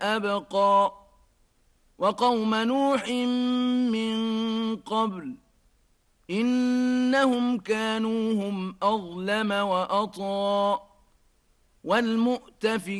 أبقى وقوم نوح من قبل إنهم كانوا هم أظلم وأطغى